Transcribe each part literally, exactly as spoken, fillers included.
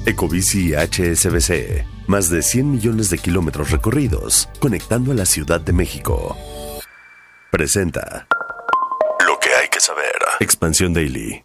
Ecobici H S B C. Más de cien millones de kilómetros recorridos, conectando a la Ciudad de México. Presenta lo que hay que saber. Expansión Daily.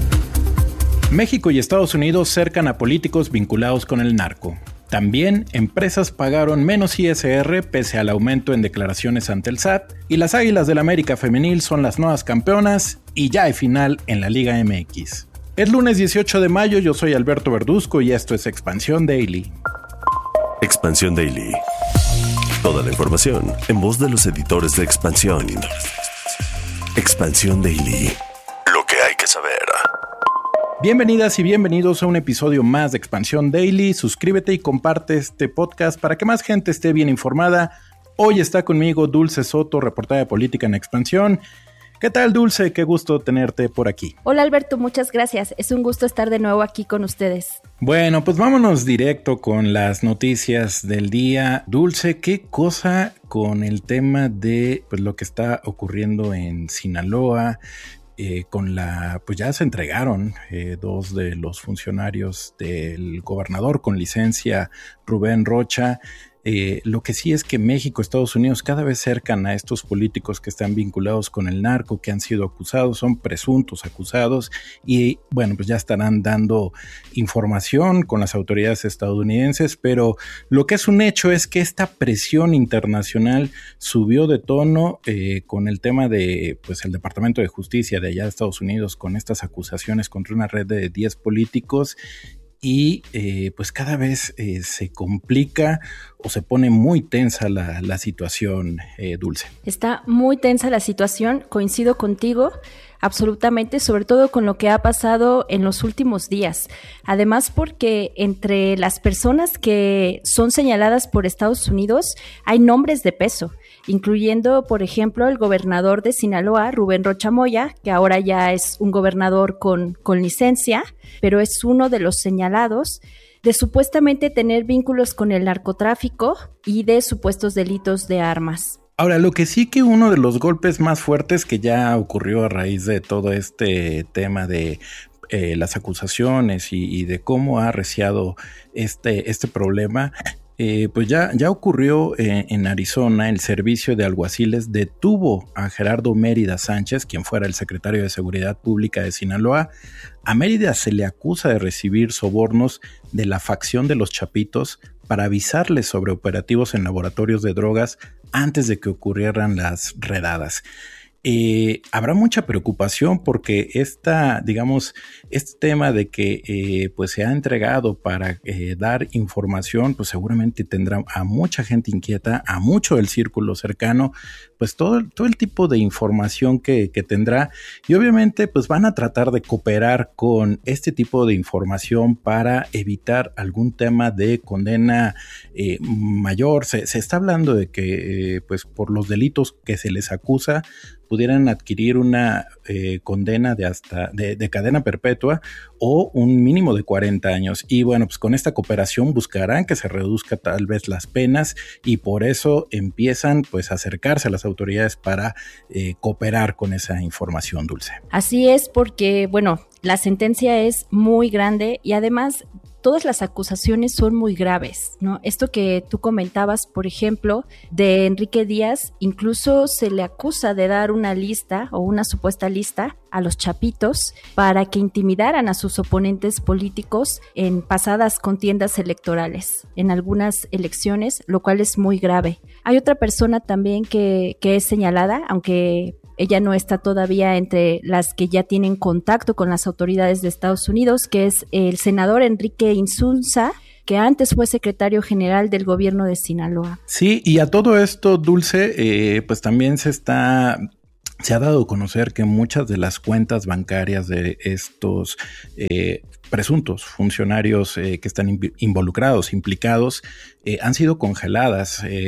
México y Estados Unidos cercan a políticos vinculados con el narco. También, empresas pagaron menos I S R pese al aumento en declaraciones ante el S A T, y las Águilas del América Femenil son las nuevas campeonas, y ya hay final en la Liga M X. Es lunes dieciocho de mayo, yo soy Alberto Verduzco y esto es Expansión Daily. Expansión Daily. Toda la información en voz de los editores de Expansión. Expansión Daily. Lo que hay que saber. Bienvenidas y bienvenidos a un episodio más de Expansión Daily. Suscríbete y comparte este podcast para que más gente esté bien informada. Hoy está conmigo Dulce Soto, reportera de política en Expansión. ¿Qué tal, Dulce? Qué gusto tenerte por aquí. Hola, Alberto, muchas gracias. Es un gusto estar de nuevo aquí con ustedes. Bueno, pues vámonos directo con las noticias del día. Dulce, ¿qué cosa con el tema de pues, lo que está ocurriendo en Sinaloa? Eh, con la, pues ya se entregaron eh, dos de los funcionarios del gobernador con licencia, Rubén Rocha. Eh, lo que sí es que México, Estados Unidos cada vez cercan a estos políticos que están vinculados con el narco, que han sido acusados, son presuntos acusados y bueno, pues ya estarán dando información con las autoridades estadounidenses, pero lo que es un hecho es que esta presión internacional subió de tono eh, con el tema de pues el Departamento de Justicia de allá de Estados Unidos con estas acusaciones contra una red de diez políticos. Y eh, pues cada vez eh, se complica o se pone muy tensa la, la situación, eh, Dulce. Está muy tensa la situación, coincido contigo absolutamente, sobre todo con lo que ha pasado en los últimos días. Además, porque entre las personas que son señaladas por Estados Unidos hay nombres de peso, incluyendo, por ejemplo, el gobernador de Sinaloa, Rubén Rocha Moya, que ahora ya es un gobernador con, con licencia, pero es uno de los señalados de supuestamente tener vínculos con el narcotráfico y de supuestos delitos de armas. Ahora, lo que sí que uno de los golpes más fuertes que ya ocurrió a raíz de todo este tema de eh, las acusaciones y, y de cómo ha arreciado este, este problema, eh, pues ya, ya ocurrió eh, en Arizona. El servicio de alguaciles detuvo a Gerardo Mérida Sánchez, quien fuera el secretario de Seguridad Pública de Sinaloa. A Mérida se le acusa de recibir sobornos de la facción de los Chapitos para avisarles sobre operativos en laboratorios de drogas antes de que ocurrieran las redadas. Eh, habrá mucha preocupación porque esta, digamos, este tema de que eh, pues se ha entregado para eh, dar información, pues seguramente tendrá a mucha gente inquieta, a mucho del círculo cercano, pues todo, todo el tipo de información que, que tendrá, y obviamente pues van a tratar de cooperar con este tipo de información para evitar algún tema de condena eh, mayor. Se, se está hablando de que eh, pues por los delitos que se les acusa pudieran adquirir una eh, condena de hasta de, de cadena perpetua o un mínimo de cuarenta años. Y bueno, pues con esta cooperación buscarán que se reduzca tal vez las penas y por eso empiezan pues a acercarse a las autoridades para eh, cooperar con esa información, Dulce. Así es, porque bueno, la sentencia es muy grande y además todas las acusaciones son muy graves, ¿no? Esto que tú comentabas, por ejemplo, de Enrique Díaz, incluso se le acusa de dar una lista o una supuesta lista a los Chapitos para que intimidaran a sus oponentes políticos en pasadas contiendas electorales, en algunas elecciones, lo cual es muy grave. Hay otra persona también que, que es señalada, aunque ella no está todavía entre las que ya tienen contacto con las autoridades de Estados Unidos, que es el senador Enrique Insunza, que antes fue secretario general del gobierno de Sinaloa. Sí, y a todo esto, Dulce, eh, pues también se está... Se ha dado a conocer que muchas de las cuentas bancarias de estos eh, presuntos funcionarios eh, que están inv- involucrados, implicados, eh, han sido congeladas. Eh,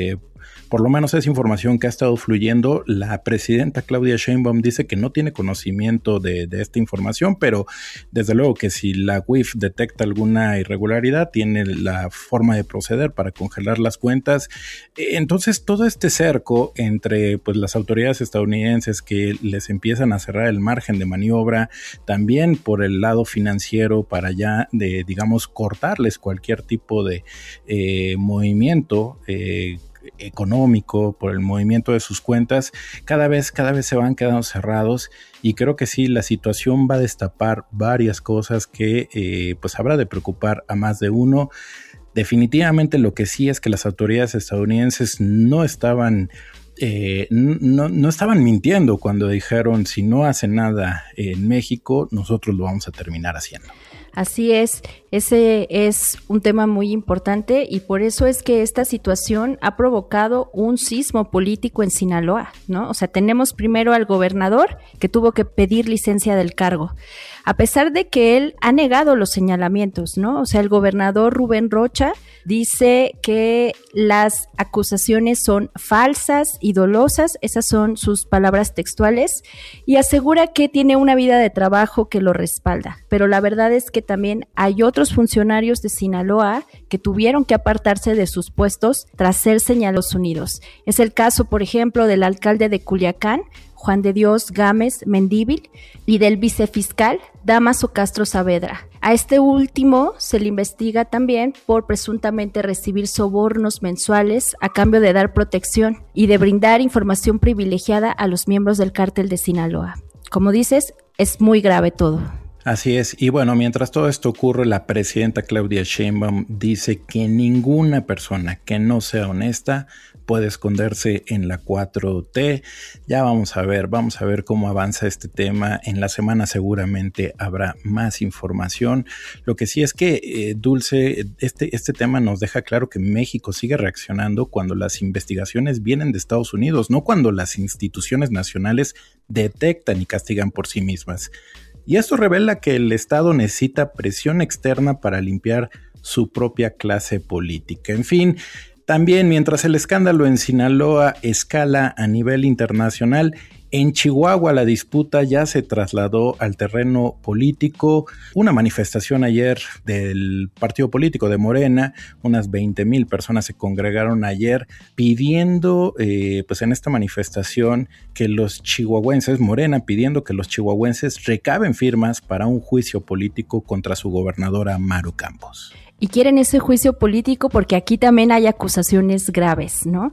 por lo menos es información que ha estado fluyendo. La presidenta Claudia Sheinbaum dice que no tiene conocimiento de, de esta información, pero desde luego que si la U I F detecta alguna irregularidad, tiene la forma de proceder para congelar las cuentas. Entonces, todo este cerco entre pues, las autoridades estadounidenses que les empiezan a cerrar el margen de maniobra, también por el lado financiero para ya de, digamos, cortarles cualquier tipo de eh, movimiento eh, económico, por el movimiento de sus cuentas, cada vez, cada vez se van quedando cerrados, y creo que sí, la situación va a destapar varias cosas que eh, pues habrá de preocupar a más de uno. Definitivamente lo que sí es que las autoridades estadounidenses no estaban Eh, no, no estaban mintiendo cuando dijeron si no hace nada en México, nosotros lo vamos a terminar haciendo. Así es, ese es un tema muy importante y por eso es que esta situación ha provocado un sismo político en Sinaloa, ¿no? O sea, tenemos primero al gobernador que tuvo que pedir licencia del cargo, a pesar de que él ha negado los señalamientos, ¿no? O sea, el gobernador Rubén Rocha dice que las acusaciones son falsas y dolosas, esas son sus palabras textuales, y asegura que tiene una vida de trabajo que lo respalda, pero la verdad es que también hay otros funcionarios de Sinaloa que tuvieron que apartarse de sus puestos tras ser señalados unidos. Es el caso, por ejemplo, del alcalde de Culiacán, Juan de Dios Gámez Mendívil, y del vicefiscal Dámaso Castro Saavedra. A este último se le investiga también por presuntamente recibir sobornos mensuales a cambio de dar protección y de brindar información privilegiada a los miembros del cártel de Sinaloa. Como dices, es muy grave todo. Así es, y bueno, mientras todo esto ocurre, la presidenta Claudia Sheinbaum dice que ninguna persona que no sea honesta puede esconderse en la cuatro T. Ya vamos a ver, vamos a ver cómo avanza este tema. En la semana seguramente habrá más información. Lo que sí es que, eh, Dulce, este, este tema nos deja claro que México sigue reaccionando cuando las investigaciones vienen de Estados Unidos, no cuando las instituciones nacionales detectan y castigan por sí mismas. Y esto revela que el Estado necesita presión externa para limpiar su propia clase política. En fin, también mientras el escándalo en Sinaloa escala a nivel internacional, en Chihuahua la disputa ya se trasladó al terreno político. Una manifestación ayer del partido político de Morena, unas veinte mil personas se congregaron ayer pidiendo, eh, pues en esta manifestación, que los chihuahuenses, Morena pidiendo que los chihuahuenses recaben firmas para un juicio político contra su gobernadora Maru Campos. Y quieren ese juicio político porque aquí también hay acusaciones graves, ¿no?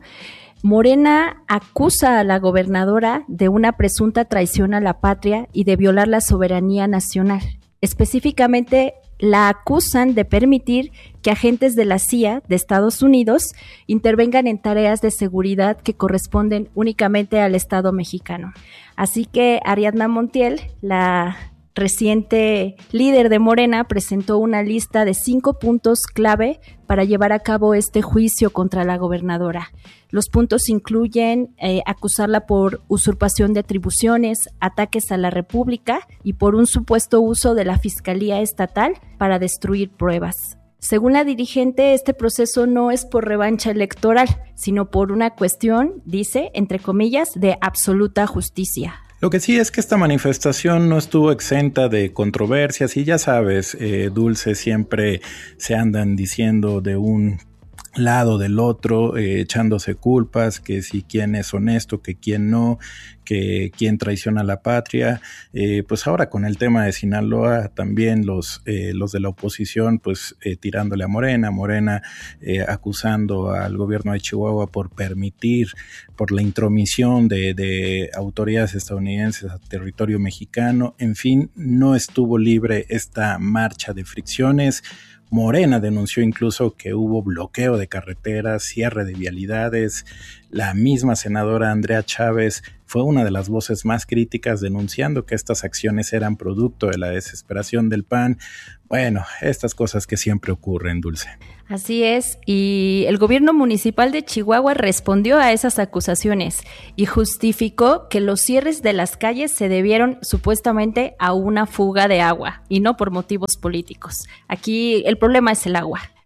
Morena acusa a la gobernadora de una presunta traición a la patria y de violar la soberanía nacional. Específicamente, la acusan de permitir que agentes de la C I A de Estados Unidos intervengan en tareas de seguridad que corresponden únicamente al Estado mexicano. Así que Ariadna Montiel, la reciente líder de Morena, presentó una lista de cinco puntos clave para llevar a cabo este juicio contra la gobernadora. Los puntos incluyen eh, acusarla por usurpación de atribuciones, ataques a la República y por un supuesto uso de la Fiscalía Estatal para destruir pruebas. Según la dirigente, este proceso no es por revancha electoral, sino por una cuestión, dice, entre comillas, de absoluta justicia. Lo que sí es que esta manifestación no estuvo exenta de controversias y ya sabes, eh, Dulce, siempre se andan diciendo de un lado del otro, eh, echándose culpas, que si quién es honesto, que quién no, que quién traiciona a la patria. Eh, pues ahora con el tema de Sinaloa, también los, eh, los de la oposición, pues eh, tirándole a Morena, Morena eh, acusando al gobierno de Chihuahua por permitir, por la intromisión de, de autoridades estadounidenses a territorio mexicano. En fin, no estuvo libre esta marcha de fricciones. Morena denunció incluso que hubo bloqueo de carreteras, cierre de vialidades. La misma senadora Andrea Chávez fue una de las voces más críticas, denunciando que estas acciones eran producto de la desesperación del P A N. Bueno, estas cosas que siempre ocurren, Dulce. Así es, y el gobierno municipal de Chihuahua respondió a esas acusaciones y justificó que los cierres de las calles se debieron supuestamente a una fuga de agua y no por motivos políticos. Aquí el problema es el agua.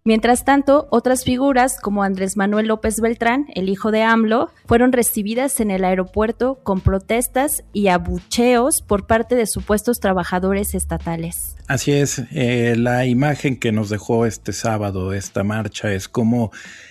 Mientras tanto, otras figuras como Andrés Manuel López Beltrán, el hijo de AMLO, fueron recibidas en el aeropuerto con protestas y abucheos por parte de supuestos trabajadores estatales. Así es, eh, la imagen que nos dejó este sábado esta marcha es como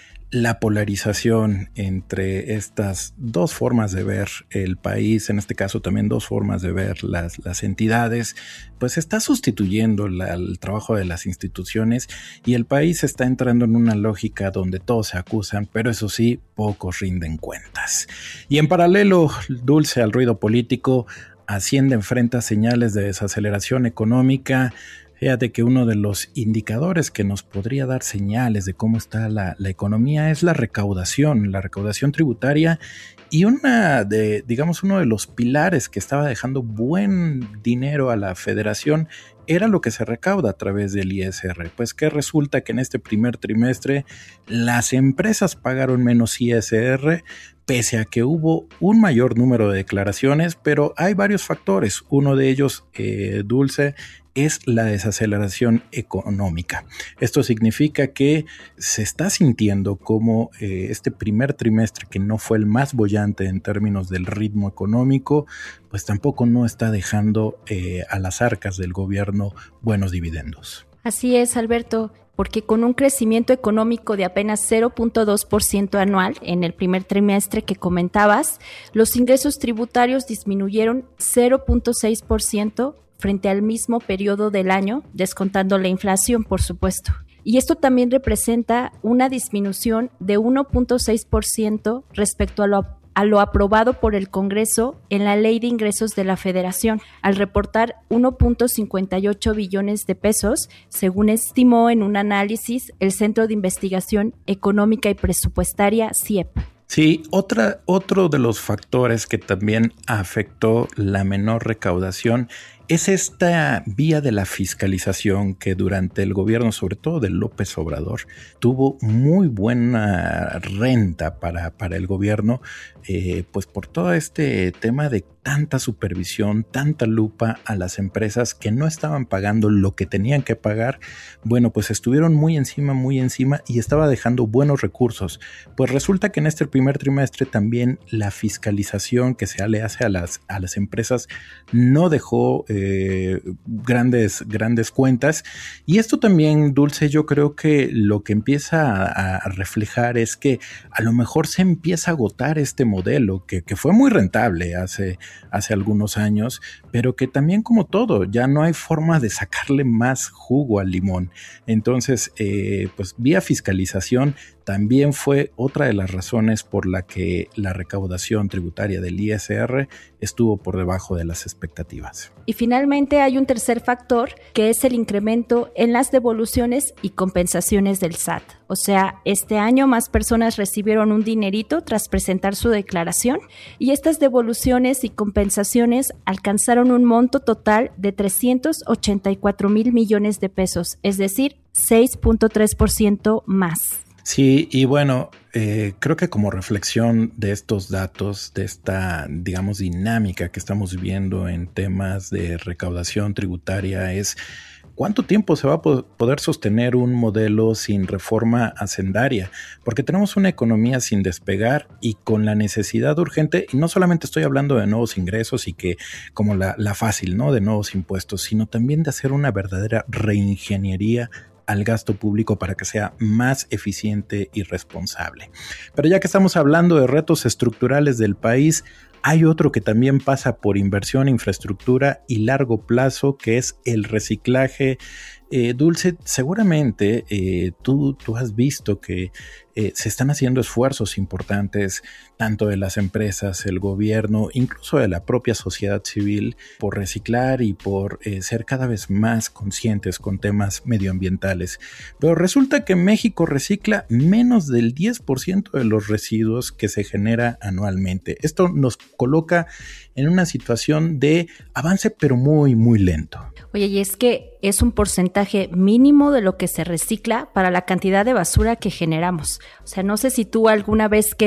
la polarización entre estas dos formas de ver el país, en este caso también dos formas de ver las, las entidades, pues está sustituyendo la, el trabajo de las instituciones y el país está entrando en una lógica donde todos se acusan, pero eso sí, pocos rinden cuentas. Y en paralelo, dulce al ruido político, Hacienda enfrenta señales de desaceleración económica. Fíjate que uno de los indicadores que nos podría dar señales de cómo está la, la economía es la recaudación, la recaudación tributaria y una de, digamos, uno de los pilares que estaba dejando buen dinero a la federación era lo que se recauda a través del I S R. Pues que resulta que en este primer trimestre las empresas pagaron menos I S R, pese a que hubo un mayor número de declaraciones, pero hay varios factores. Uno de ellos, eh, Dulce, es la desaceleración económica. Esto significa que se está sintiendo como eh, este primer trimestre, que no fue el más boyante en términos del ritmo económico, pues tampoco no está dejando eh, a las arcas del gobierno buenos dividendos. Así es, Alberto, porque con un crecimiento económico de apenas cero punto dos por ciento anual en el primer trimestre que comentabas, los ingresos tributarios disminuyeron cero punto seis por ciento frente al mismo periodo del año, descontando la inflación, por supuesto. Y esto también representa una disminución de uno punto seis por ciento respecto a lo, a lo aprobado por el Congreso en la Ley de Ingresos de la Federación, al reportar uno punto cincuenta y ocho billones de pesos, según estimó en un análisis el Centro de Investigación Económica y Presupuestaria, C I E P. Sí, otra, otro de los factores que también afectó la menor recaudación es esta vía de la fiscalización que durante el gobierno, sobre todo de López Obrador, tuvo muy buena renta para, para el gobierno, eh, pues por todo este tema de tanta supervisión, tanta lupa a las empresas que no estaban pagando lo que tenían que pagar. Bueno, pues estuvieron muy encima, muy encima y estaba dejando buenos recursos. Pues resulta que en este primer trimestre también la fiscalización que se le hace a las, a las empresas no dejó eh, grandes, grandes cuentas. Y esto también, Dulce, yo creo que lo que empieza a, a reflejar es que a lo mejor se empieza a agotar este modelo que, que fue muy rentable hace hace algunos años, pero que también, como todo, ya no hay forma de sacarle más jugo al limón. Entonces, eh, pues vía fiscalización también fue otra de las razones por la que la recaudación tributaria del I S R estuvo por debajo de las expectativas. Y finalmente hay un tercer factor, que es el incremento en las devoluciones y compensaciones del S A T. O sea, este año más personas recibieron un dinerito tras presentar su declaración y estas devoluciones y compensaciones alcanzaron un monto total de trescientos ochenta y cuatro mil millones de pesos, es decir, seis punto tres por ciento más. Sí, y bueno, eh, creo que como reflexión de estos datos, de esta, digamos, dinámica que estamos viendo en temas de recaudación tributaria es ¿cuánto tiempo se va a poder sostener un modelo sin reforma hacendaria? Porque tenemos una economía sin despegar y con la necesidad urgente, y no solamente estoy hablando de nuevos ingresos y que como la, la fácil, ¿no? De nuevos impuestos, sino también de hacer una verdadera reingeniería al gasto público para que sea más eficiente y responsable. Pero ya que estamos hablando de retos estructurales del país, hay otro que también pasa por inversión, infraestructura y largo plazo, que es el reciclaje. Eh, Dulce, seguramente eh, tú, tú has visto que eh, se están haciendo esfuerzos importantes, tanto de las empresas, el gobierno, incluso de la propia sociedad civil, por reciclar y por eh, ser cada vez más conscientes con temas medioambientales. Pero resulta que México recicla menos del diez por ciento de los residuos que se genera anualmente. Esto nos coloca en una situación de avance, pero muy, muy lento. Oye, y es que es un porcentaje mínimo de lo que se recicla para la cantidad de basura que generamos. O sea, no sé si tú alguna vez que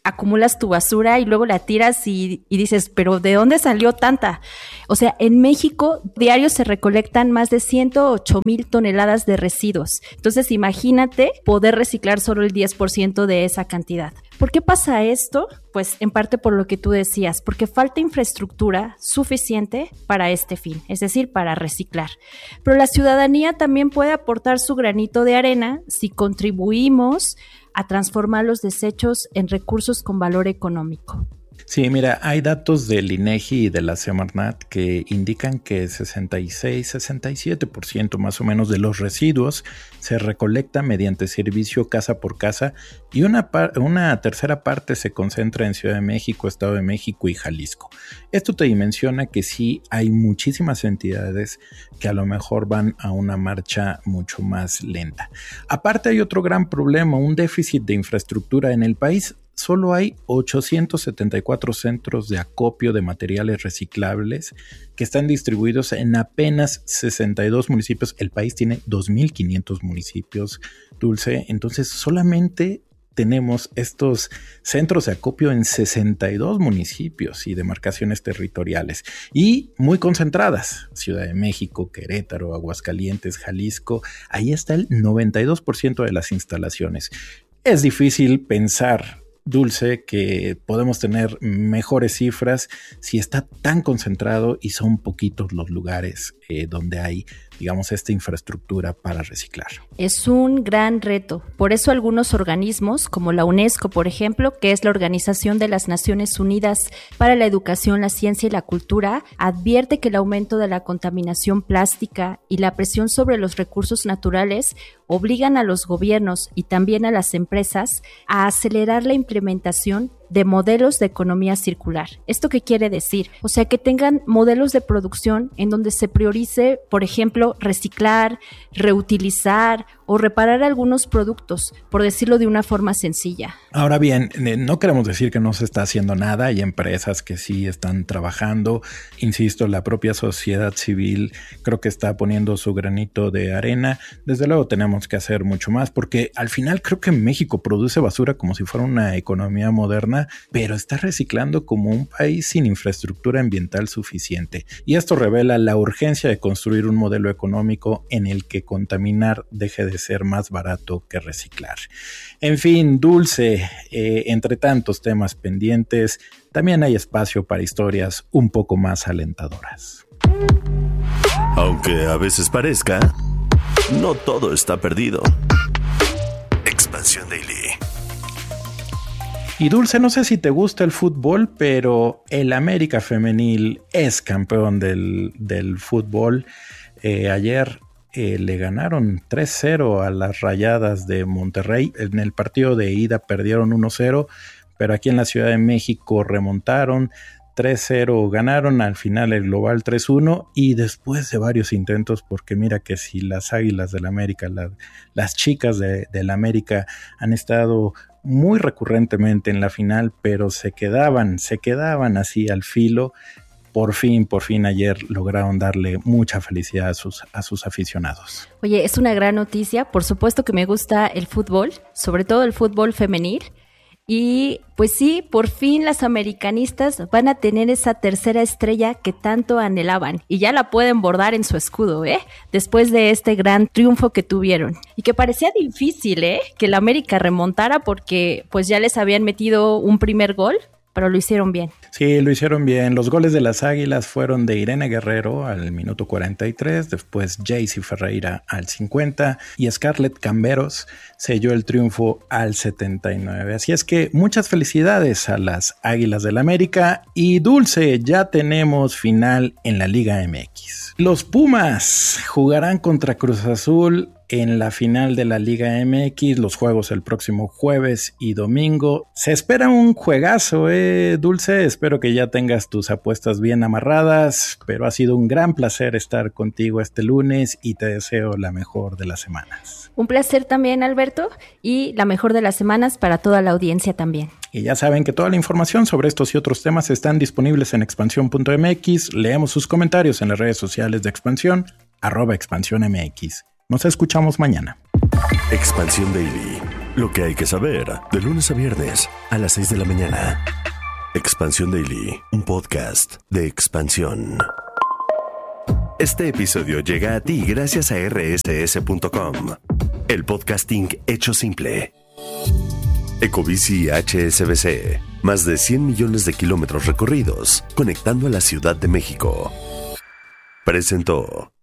acumulas tu basura y luego la tiras y, y dices, pero ¿de dónde salió tanta? O sea, en México diario se recolectan más de ciento ocho mil toneladas de residuos. Entonces, imagínate poder reciclar solo el diez por ciento de esa cantidad. ¿Por qué pasa esto? Pues en parte por lo que tú decías, porque falta infraestructura suficiente para este fin, es decir, para reciclar. Pero la ciudadanía también puede aportar su granito de arena si contribuimos a transformar los desechos en recursos con valor económico. Sí, mira, hay datos del INEGI y de la Semarnat que indican que sesenta y seis, sesenta y siete por ciento más o menos de los residuos se recolecta mediante servicio casa por casa y una, par- una tercera parte se concentra en Ciudad de México, Estado de México y Jalisco. Esto te dimensiona que sí hay muchísimas entidades que a lo mejor van a una marcha mucho más lenta. Aparte hay otro gran problema, un déficit de infraestructura en el país. Solo hay ochocientos setenta y cuatro centros de acopio de materiales reciclables que están distribuidos en apenas sesenta y dos municipios. El país tiene dos mil quinientos municipios, Dulce. Entonces solamente tenemos estos centros de acopio en sesenta y dos municipios y demarcaciones territoriales y muy concentradas. Ciudad de México, Querétaro, Aguascalientes, Jalisco. Ahí está el noventa y dos por ciento de las instalaciones. Es difícil pensar, Dulce, que podemos tener mejores cifras si está tan concentrado y son poquitos los lugares eh, donde hay, digamos, esta infraestructura para reciclar. Es un gran reto. Por eso algunos organismos, como la UNESCO, por ejemplo, que es la Organización de las Naciones Unidas para la Educación, la Ciencia y la Cultura, advierte que el aumento de la contaminación plástica y la presión sobre los recursos naturales obligan a los gobiernos y también a las empresas a acelerar la implementación de modelos de economía circular. ¿Esto qué quiere decir? O sea, que tengan modelos de producción en donde se priorice, por ejemplo, reciclar, reutilizar o reparar algunos productos, por decirlo de una forma sencilla. Ahora bien, no queremos decir que no se está haciendo nada. Hay empresas que sí están trabajando. Insisto, la propia sociedad civil creo que está poniendo su granito de arena. Desde luego tenemos que hacer mucho más porque al final creo que México produce basura como si fuera una economía moderna, pero está reciclando como un país sin infraestructura ambiental suficiente. Y esto revela la urgencia de construir un modelo económico en el que contaminar deje de ser más barato que reciclar. En fin, Dulce, eh, entre tantos temas pendientes, también hay espacio para historias un poco más alentadoras. Aunque a veces parezca, no todo está perdido. Expansión Daily. Y Dulce, no sé si te gusta el fútbol, pero el América Femenil es campeón del, del fútbol. Eh, ayer eh, le ganaron tres cero a las Rayadas de Monterrey. En el partido de ida perdieron uno cero, pero aquí en la Ciudad de México remontaron. tres cero ganaron, al final el global tres uno y después de varios intentos, porque mira que si las Águilas del América, la, las chicas de, del América han estado muy recurrentemente en la final, pero se quedaban, se quedaban así al filo. Por fin, por fin ayer lograron darle mucha felicidad a sus, a sus aficionados. Oye, es una gran noticia, por supuesto que me gusta el fútbol, sobre todo el fútbol femenil. Y pues sí, por fin las americanistas van a tener esa tercera estrella que tanto anhelaban y ya la pueden bordar en su escudo, ¿eh? Después de este gran triunfo que tuvieron. Y que parecía difícil, ¿eh? Que la América remontara porque pues ya les habían metido un primer gol, pero lo hicieron bien. Sí, lo hicieron bien. Los goles de las Águilas fueron de Irene Guerrero al minuto cuarenta y tres, después Jaycee Ferreira al cincuenta y Scarlett Camberos selló el triunfo al setenta y nueve. Así es que muchas felicidades a las Águilas del América y Dulce, ya tenemos final en la Liga M X. Los Pumas jugarán contra Cruz Azul en la final de la Liga M X, los juegos el próximo jueves y domingo. Se espera un juegazo, eh, Dulce. Espero que ya tengas tus apuestas bien amarradas, pero ha sido un gran placer estar contigo este lunes y te deseo la mejor de las semanas. Un placer también, Alberto, y la mejor de las semanas para toda la audiencia también. Y ya saben que toda la información sobre estos y otros temas están disponibles en expansión punto m x. Leemos sus comentarios en las redes sociales de Expansión, arroba Expansión M X. Nos escuchamos mañana. Expansión Daily. Lo que hay que saber, de lunes a viernes, a las seis de la mañana. Expansión Daily, un podcast de Expansión. Este episodio llega a ti gracias a erre ese ese punto com, el podcasting hecho simple. Ecobici H S B C, más de cien millones de kilómetros recorridos, conectando a la Ciudad de México. Presentó.